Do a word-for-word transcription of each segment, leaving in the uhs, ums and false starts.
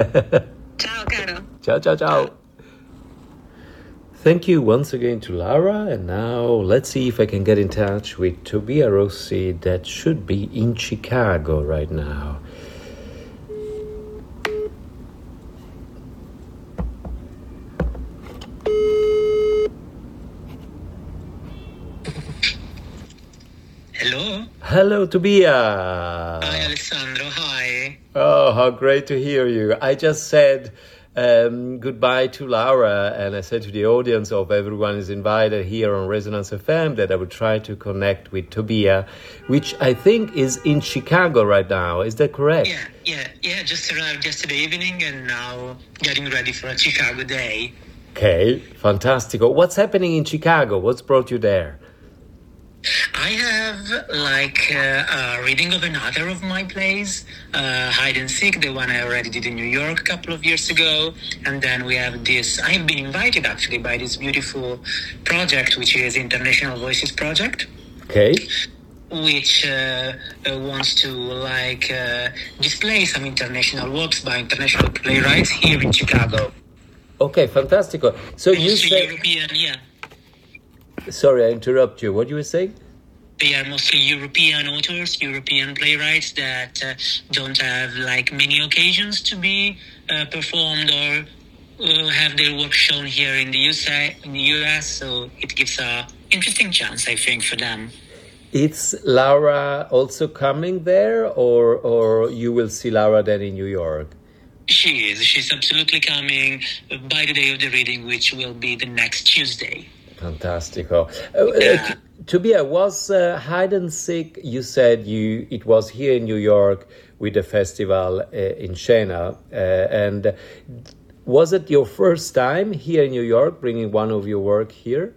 Ciao, caro. Ciao, ciao, ciao. Thank you once again to Laura, and now let's see if I can get in touch with Tobia Rossi, that should be in Chicago right now. Hello. Hello, Tobia. Hi, Alessandro. Hi. Oh, how great to hear you. I just said um, goodbye to Laura, and I said to the audience of everyone is invited here on Resonance F M that I would try to connect with Tobia, which I think is in Chicago right now. Is that correct? Yeah, yeah, yeah. Just arrived yesterday evening and now getting ready for a Chicago day. Okay, fantastico. What's happening in Chicago? What's brought you there? I have like uh, a reading of another of my plays, uh, Hide and Seek, the one I already did in New York a couple of years ago. And then we have this, I've been invited actually by this beautiful project, which is International Voices Project. Okay. Which uh, uh, wants to like uh, display some international works by international playwrights here in Chicago. Okay, fantastico. So you Mostly say... European, yeah. Sorry, I interrupt you. What you were saying? They are mostly European authors, European playwrights that uh, don't have like many occasions to be uh, performed or uh, have their work shown here in the U S A, in the U S. So it gives a interesting chance, I think, for them. Is Laura also coming there, or or you will see Laura then in New York? She is. She's absolutely coming by the day of the reading, which will be the next Tuesday. Fantastico. Uh, Yeah. uh, Tobia, was uh, Hide and Seek, you said you it was here in New York with the festival uh, in Siena, uh, and was it your first time here in New York bringing one of your work here?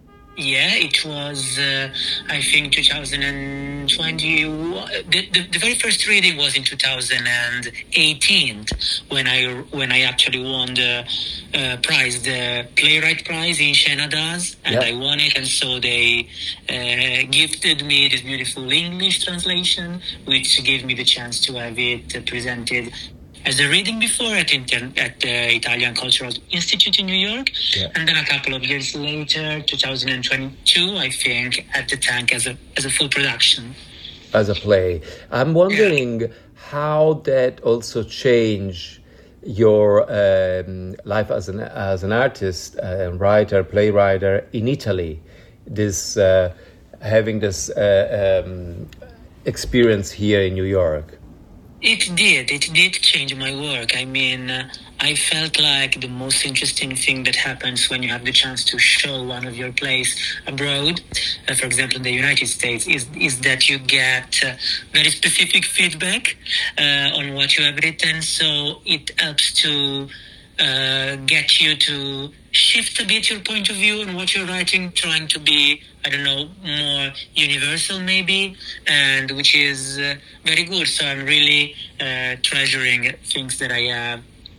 Yeah, it was, uh, I think, two thousand twenty. The, the, the very first reading was in two thousand eighteen when I when I actually won the uh, prize, the Playwright Prize in Siena Does, and Yeah. I won it. And so they uh, gifted me this beautiful English translation, which gave me the chance to have it uh, presented as a reading before at, Inter- at the Italian Cultural Institute in New York. Yeah. And then a couple of years later, two thousand twenty-two, I think, at the Tank as a as a full production. As a play. I'm wondering how that also changed your um, life as an as an artist, uh, writer, playwright in Italy. This uh, having this uh, um, experience here in New York. It did. It did change my work. I mean, uh, I felt like the most interesting thing that happens when you have the chance to show one of your plays abroad, uh, for example, in the United States, is is that you get uh, very specific feedback uh, on what you have written. So it helps to uh, get you to shift a bit your point of view on what you're writing, trying to be, I don't know, more universal maybe, and which is uh, very good. So I'm really uh, treasuring things that I have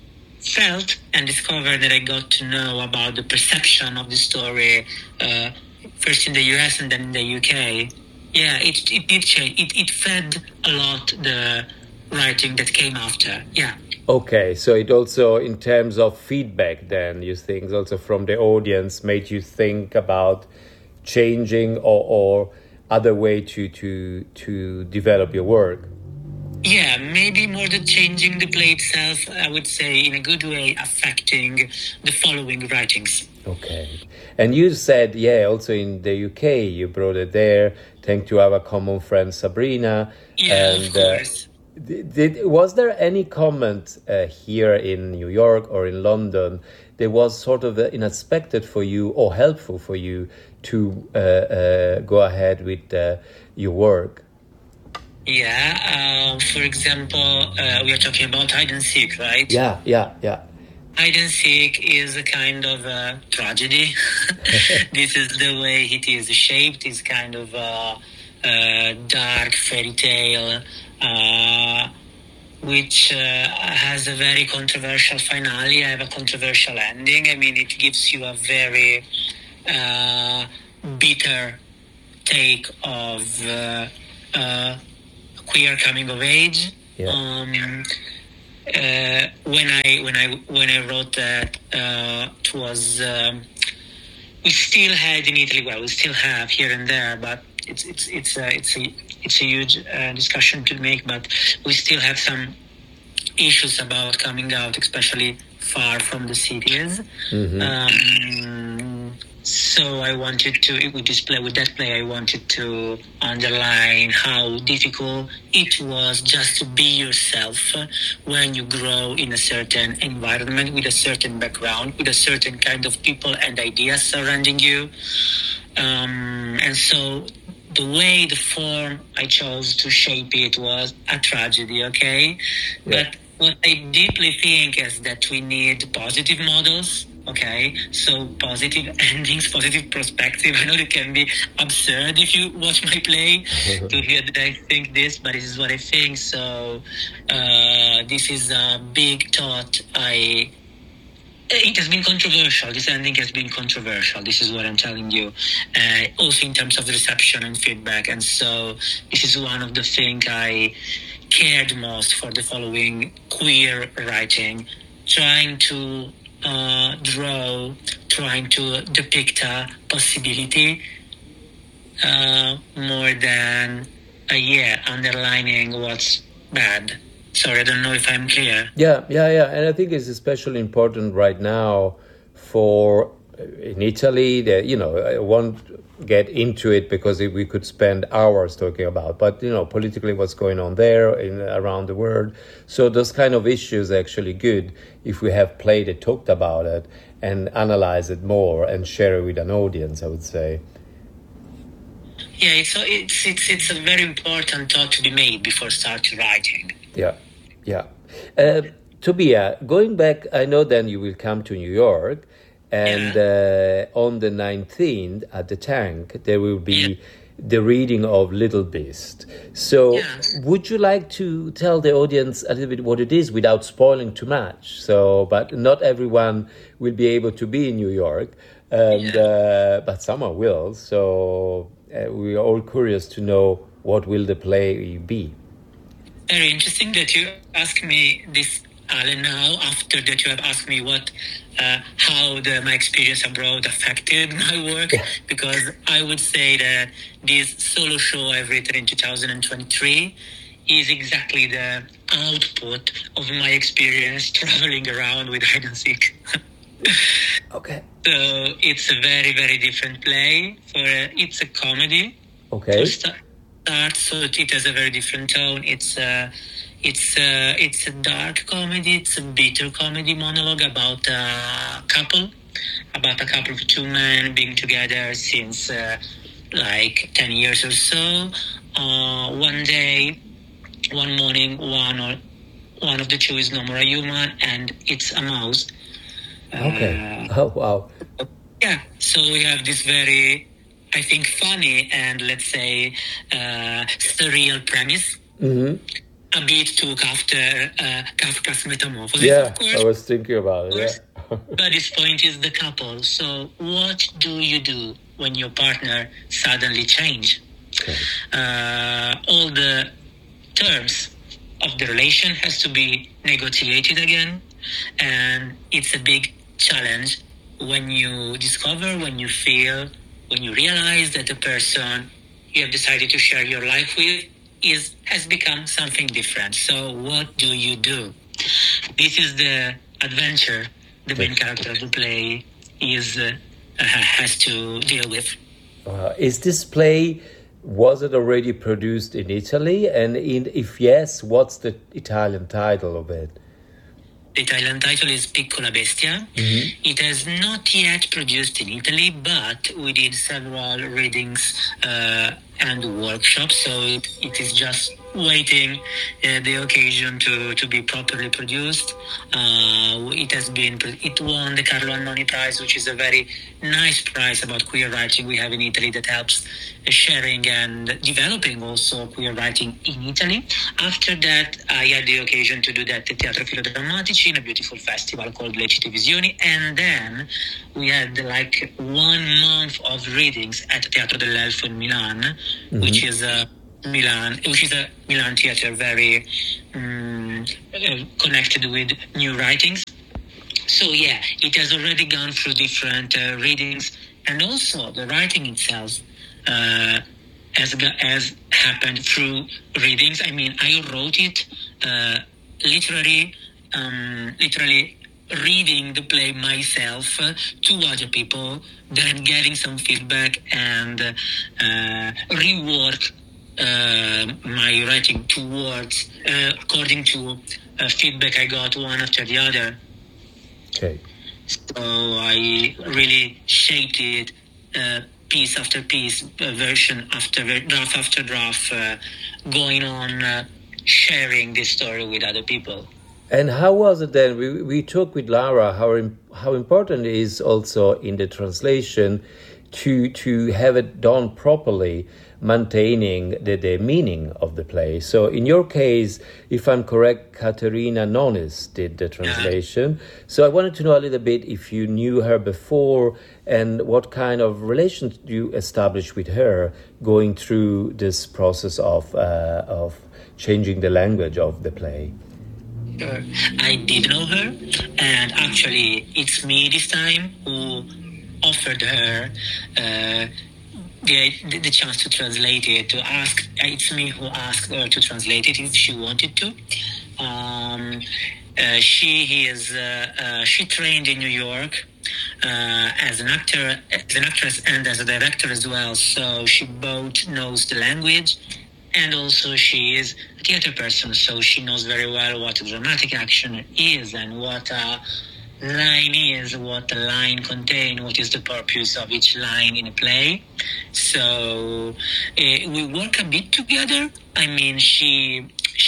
felt and discovered that I got to know about the perception of the story, uh, first in the U S and then in the U K. Yeah, it, it did change. It, it fed a lot the writing that came after. Yeah. Okay, so it also, in terms of feedback, then you think also from the audience, made you think about changing or, or other way to to to develop your work. Yeah, maybe more than changing the play itself, I would say in a good way affecting the following writings. Okay, and you said, yeah, also in the U K you brought it there, thanks to our common friend Sabrina. Yeah, and, of course. Uh, Did, was there any comment uh, here in New York or in London that was sort of uh, unexpected for you or helpful for you to uh, uh, go ahead with uh, your work? Yeah, uh, for example, uh, we are talking about Hide and Seek, right? Yeah, yeah, yeah. Hide and Seek is a kind of a tragedy. This is the way it is shaped. It's kind of a, a dark fairy tale. Uh, which uh, has a very controversial finale. I have a controversial ending. I mean, it gives you a very uh, bitter take of uh, uh, queer coming of age. Yeah. Um, uh, when I when I when I wrote that, uh, it was um, we still had in Italy. Well, we still have here and there, but it's it's it's a it's a it's a huge uh, discussion to make. But we still have some issues about coming out, especially far from the cities. Mm-hmm. Um, so I wanted to, with this play, with that play, I wanted to underline how difficult it was just to be yourself when you grow in a certain environment, with a certain background, with a certain kind of people and ideas surrounding you. Um, and so the way, the form I chose to shape it was a tragedy, okay? Yeah. But what I deeply think is that we need positive models, okay? So positive endings, positive perspective. I know it can be absurd if you watch my play to hear that I think this, but this is what I think. So uh, this is a big thought I... It has been controversial. This ending has been controversial. This is what I'm telling you. Uh, also in terms of reception and feedback. And so this is one of the things I cared most for the following queer writing. Trying to uh, draw, trying to depict a possibility uh, more than, uh, yeah, underlining what's bad. Sorry, I don't know if I'm clear. Yeah, yeah, yeah. And I think it's especially important right now for in Italy that, you know, I won't get into it because we could spend hours talking about, but, you know, politically what's going on there in around the world. So those kind of issues are actually good if we have played it, talked about it, and analyze it more and share it with an audience, I would say. Yeah, it's it's it's, it's a very important thought to be made before starting writing. Yeah, yeah. Uh, Tobia, going back, I know then you will come to New York, and yeah. uh, on the nineteenth at the Tank, there will be yeah. the reading of Little Beast. So yeah. would you like to tell the audience a little bit what it is without spoiling too much? So, but not everyone will be able to be in New York, and yeah. uh, but someone will. So uh, we are all curious to know what will the play be. Very interesting that you ask me this, Alan, now, after that you have asked me what, uh, how the, my experience abroad affected my work, because I would say that this solo show I've written in two thousand twenty-three is exactly the output of my experience traveling around with hide and seek. Okay. So it's a very, very different play. For a, it's a comedy. Okay. Start, so it has a very different tone. It's a, it's a, it's a dark comedy. It's a bitter comedy monologue about a couple, about a couple of two men being together since uh, like ten years or so. Uh, one day, one morning, one or one of the two is no more a human, and it's a mouse. Okay. Uh, oh wow. Yeah. So we have this very, I think, funny and, let's say, uh, surreal premise. Mm-hmm. A bit took after uh, Kafka's Metamorphosis, yeah, of course. I was thinking about it, yeah. But this point is the couple. So what do you do when your partner suddenly change? Okay. Uh, all the terms of the relation has to be negotiated again. And it's a big challenge when you discover, when you feel, when you realize that the person you have decided to share your life with is has become something different. So what do you do? This is the adventure the main character of the play is uh, has to deal with. Uh, is this play, was it already produced in Italy? And in, if yes, what's the Italian title of it? The Italian title is Piccola Bestia. Mm-hmm. It has not yet produced in Italy, but we did several readings uh, and workshops, so it, it is just waiting uh, the occasion to, to be properly produced. Uh, it has been, it won the Carlo Annoni Prize, which is a very nice prize about queer writing we have in Italy that helps sharing and developing also queer writing in Italy. After that, I had the occasion to do that at Teatro Filodrammatici in a beautiful festival called Lecite Visioni, and then we had like one month of readings at Teatro dell'Elfo in Milan, mm-hmm. which is a Milan, which is a Milan theater very um, uh, connected with new writings. So yeah, it has already gone through different uh, readings, and also the writing itself uh, has has happened through readings. I mean, I wrote it uh, literally, um, literally reading the play myself uh, to other people, then getting some feedback and uh, rework uh, my writing towards uh, according to uh, feedback I got one after the other. Okay. So I really shaped it uh, piece after piece, uh, version after ver- draft after draft, uh, going on uh, sharing this story with other people. And how was it then? We, we talked with Lara how how important it is also in the translation to to have it done properly, maintaining the, the meaning of the play. So in your case, if I'm correct, Katerina Nonis did the translation. So I wanted to know a little bit if you knew her before and what kind of relations you established with her going through this process of uh, of changing the language of the play. Uh, I did know her, and actually it's me this time who offered her uh, the, the chance to translate it, to ask, it's me who asked her to translate it if she wanted to. Um, uh, she is, uh, uh, she trained in New York uh, as an actor, as an actress and as a director as well, so she both knows the language. And also she is a theater person, so she knows very well what a dramatic action is and what a line is, what the line contains, what is the purpose of each line in a play. So uh, we work a bit together. I mean, she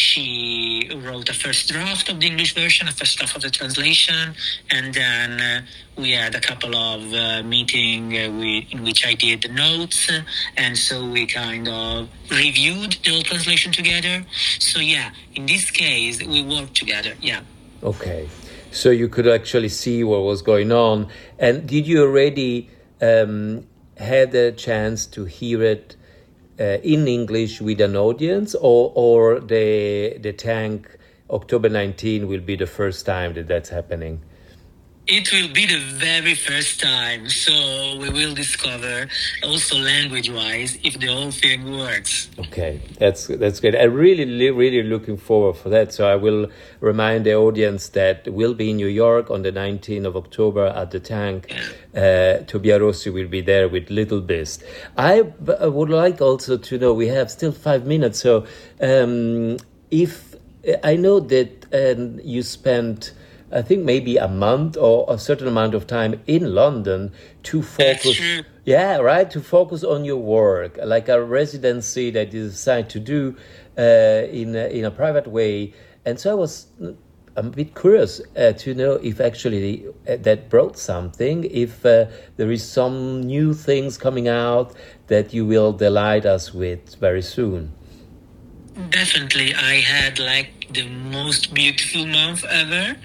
she wrote a first draft of the English version, a first draft of the translation, and then uh, we had a couple of uh, meetings uh, we, in which I did the notes, uh, and so we kind of reviewed the whole translation together. So yeah, in this case, we worked together, yeah. Okay, so you could actually see what was going on. And did you already um, had a chance to hear it Uh, in English with an audience, or or the the Tank October nineteenth will be the first time that that's happening? It will be the very first time, so we will discover also language-wise if the whole thing works. Okay, that's that's good. I'm really, really looking forward for that. So I will remind the audience that we'll be in New York on the nineteenth of October at the Tank. Uh, Tobia Rossi will be there with Little Beast. I b- would like also to know, we have still five minutes, so um, if I know that um, you spent, I think maybe a month or a certain amount of time in London to focus. Yeah, right. To focus on your work, like a residency that you decide to do uh, in a, in a private way. And so I was a bit curious uh, to know if actually uh, that brought something, if uh, there is some new things coming out that you will delight us with very soon. Definitely, I had like the most beautiful month ever.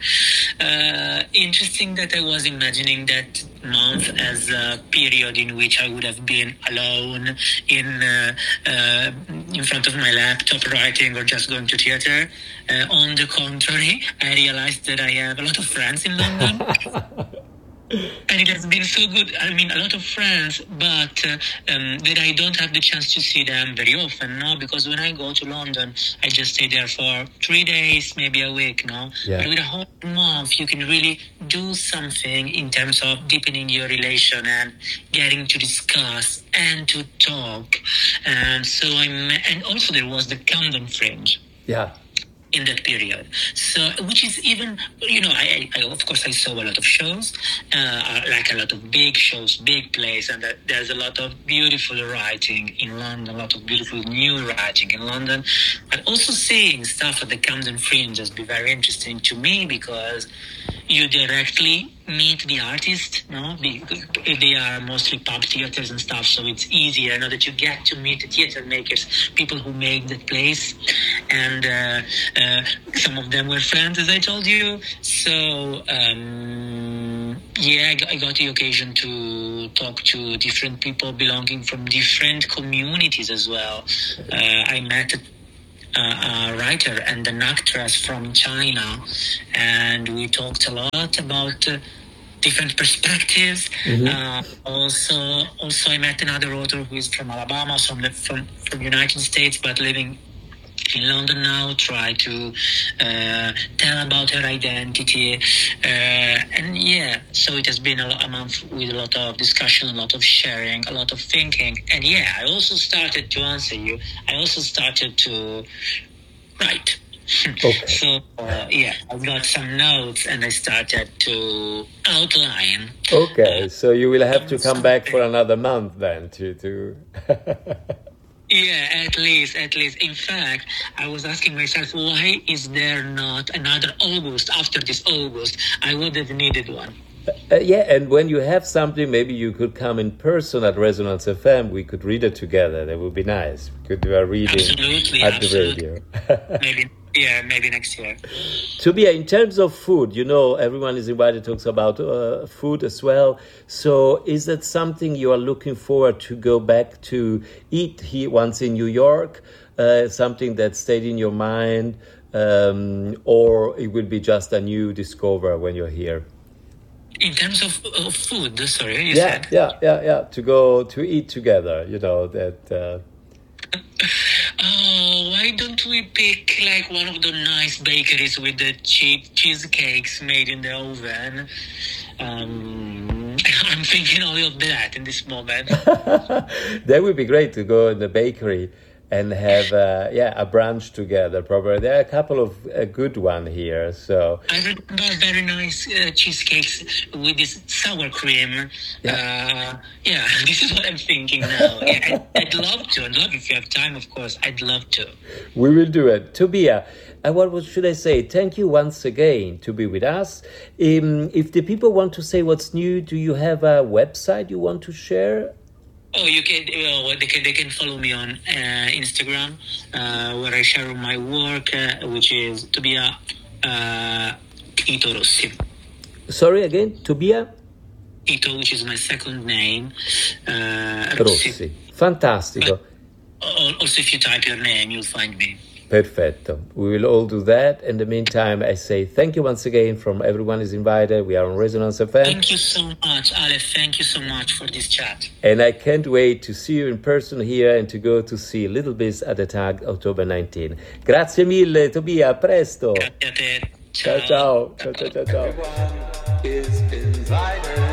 Uh, interesting that I was imagining that month as a period in which I would have been alone in uh, uh, in front of my laptop writing or just going to theater. Uh, on the contrary, I realized that I have a lot of friends in London. And it has been so good. I mean, a lot of friends, but uh, um, that I don't have the chance to see them very often, no? Because when I go to London, I just stay there for three days, maybe a week, no? Yeah. But with a whole month, you can really do something in terms of deepening your relation and getting to discuss and to talk. And so I'm, and also there was the Camden Fringe. Yeah. In that period, so which is even, you know, I, I of course I saw a lot of shows, uh, like a lot of big shows, big plays, and that there's a lot of beautiful writing in London, a lot of beautiful new writing in London, but also seeing stuff at the Camden Fringe has been very interesting to me because you directly meet the artist, no? They are mostly pub theaters and stuff, so it's easier now that you get to meet the theater makers, people who make the place, and uh, uh, some of them were friends, as I told you. So um, um, yeah, I got, I got the occasion to talk to different people belonging from different communities as well. Uh, I met a, a writer and an actress from China, and we talked a lot about uh, different perspectives. Mm-hmm. Uh, also, also I met another author who is from Alabama, from the from from United States, but living in London now, try to uh, tell about her identity. Uh, and yeah, so it has been a, a month with a lot of discussion, a lot of sharing, a lot of thinking. And yeah, I also started to answer you. I also started to write. Okay. So uh, yeah, I got some notes and I started to outline. Okay, uh, so you will have to come back for another month then to... to Yeah, at least, at least. In fact, I was asking myself, why is there not another August after this August? I would have needed one. Uh, yeah, and when you have something, maybe you could come in person at Resonance F M. We could read it together. That would be nice. We could do a reading absolutely, at absolutely. the radio. Maybe. Yeah, maybe next year. Tobias, in terms of food, you know, everyone is invited to talk about uh, food as well. So is that something you are looking forward to go back to eat here once in New York? Uh, something that stayed in your mind? Um, or it will be just a new discover when you're here? In terms of, of food, sorry, you yeah, said? Yeah, yeah, yeah, to go to eat together, you know, that... Uh, Oh, why don't we pick like one of the nice bakeries with the cheap cheesecakes made in the oven? Um, I'm thinking only of that in this moment. That would be great to go in the bakery and have uh, yeah a brunch together. Probably there are a couple of a good one here. So I remember very nice uh, cheesecakes with this sour cream. Yeah, uh, yeah. This is what I'm thinking now. Yeah, I'd, I'd love to. I'd love if you have time, of course. I'd love to. We will do it, Tobias. And what should I say? Thank you once again to be with us. Um, if the people want to say what's new, do you have a website you want to share? Oh, you can. Uh, they can. They can follow me on uh, Instagram, uh, where I share my work, uh, which is Tobias uh, Ito Rossi. Sorry again, Tobias. Ito, which is my second name, uh, Rossi. Rossi. Fantastico. But also, if you type your name, you'll find me. Perfetto. We will all do that. In the meantime, I say thank you once again from Everyone is Invited. We are on Resonance F M. Thank you so much, Aleph. Thank you so much for this chat. And I can't wait to see you in person here and to go to see Little Biz at the Tag October nineteenth. Grazie mille, Tobias. A presto. Grazie a te. Ciao, ciao. Ciao, ciao, ciao, ciao. Everyone is invited.